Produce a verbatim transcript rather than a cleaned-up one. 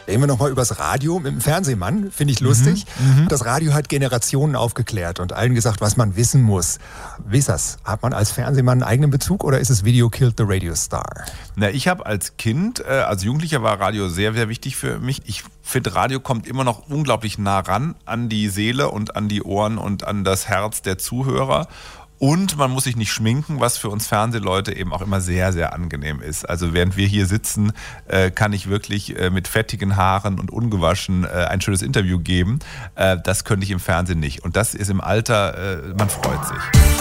Reden wir nochmal über das Radio mit dem Fernsehmann, finde ich lustig. Mhm, mhm. Das Radio hat Generationen aufgeklärt und allen gesagt, was man wissen muss. Wie ist das? Hat man als Fernsehmann einen eigenen Bezug oder ist es Video killed the Radio Star? Na, ich habe als Kind, äh, als Jugendlicher war Radio sehr, sehr wichtig für mich. Ich finde, Radio kommt immer noch unglaublich nah ran an die Seele und an die Ohren und an das Herz der Zuhörer. Und man muss sich nicht schminken, was für uns Fernsehleute eben auch immer sehr, sehr angenehm ist. Also während wir hier sitzen, äh, kann ich wirklich äh, mit fettigen Haaren und ungewaschen äh, ein schönes Interview geben. Äh, das könnte ich im Fernsehen nicht. Und das ist im Alter, äh, man freut sich.